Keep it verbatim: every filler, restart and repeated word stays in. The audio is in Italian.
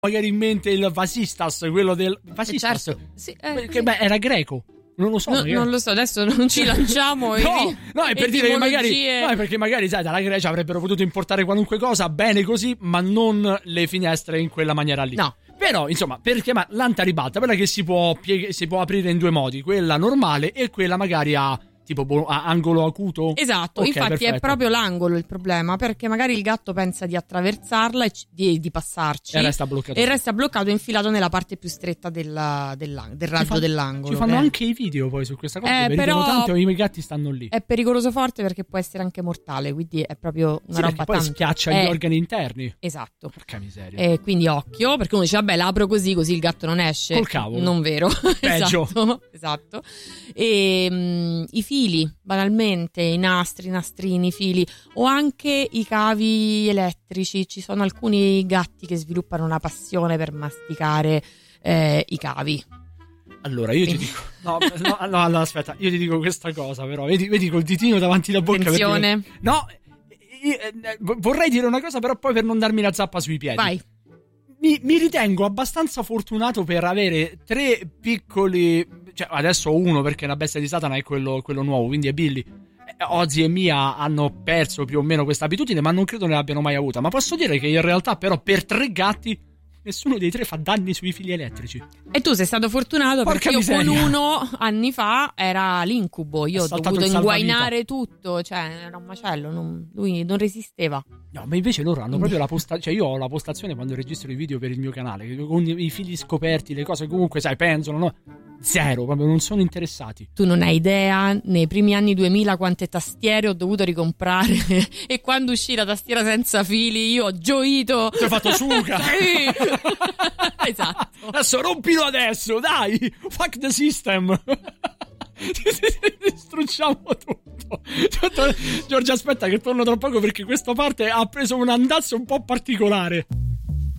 magari in mente il Vasistas, quello del Vasistas, certo. Sì, eh, perché sì. beh, era greco. Non lo so, no, non lo so, adesso non ci lanciamo. no, eti- no, è per dire che magari, no, è perché magari sai, dalla Grecia avrebbero potuto importare qualunque cosa, bene così, ma non le finestre in quella maniera lì. No. Però, insomma, per chiamare l'antaribalta, quella che si può, pieg- si può aprire in due modi, quella normale e quella magari a tipo bo- a angolo acuto. Esatto, Ok, infatti perfetto. è proprio l'angolo il problema, perché magari il gatto pensa di attraversarla e c- di, di passarci E resta bloccato. e resta bloccato e infilato nella parte più stretta della- della- del raggio Ci fa- dell'angolo. Ci fanno che- anche i video poi su questa cosa, Eh, mi però- tanto e i gatti stanno lì. È pericoloso forte perché può essere anche mortale, quindi è proprio una Sì, perché roba poi tanto. schiaccia Eh, gli organi interni. Esatto. Porca miseria. E quindi occhio, perché uno dice vabbè l'apro così così il gatto non esce. Col cavolo. Non vero. Peggio. esatto, esatto. E mh, i fili, banalmente, i nastri, i nastrini, i fili o anche i cavi elettrici. Ci sono alcuni gatti che sviluppano una passione per masticare eh, i cavi. Allora io ti Quindi- dico no, no, no, no, aspetta, io ti dico questa cosa però, vedi, vedi col ditino davanti alla bocca. Attenzione. perché- no, io, eh, vorrei dire una cosa però poi per non darmi la zappa sui piedi. Vai. Mi, mi ritengo abbastanza fortunato per avere tre piccoli, cioè adesso uno perché una bestia di Satana è quello, quello nuovo, quindi è Billy. Eh, Ozzy e Mia hanno perso più o meno questa abitudine, ma non credo ne abbiano mai avuta. Ma posso dire che in realtà però per tre gatti nessuno dei tre fa danni sui fili elettrici. E tu sei stato fortunato Porca perché io miseria. con uno anni fa era l'incubo, io Ha ho saltato dovuto il salvavita. inguainare tutto, cioè era un macello, non- lui non resisteva. No, ma invece loro hanno proprio la postazione. Cioè, io ho la postazione quando registro i video per il mio canale, che con i fili scoperti, le cose comunque, sai, pensano, no? Zero, proprio non sono interessati. Tu non hai idea, nei primi anni duemila quante tastiere ho dovuto ricomprare e quando uscì la tastiera senza fili io ho gioito. Ti ho fatto suga! Sì. Esatto. Adesso rompilo adesso, dai! Fuck the system! Distruggiamo tutto. Giorgio, aspetta che torno tra poco perché questa parte ha preso un andazzo un po' particolare.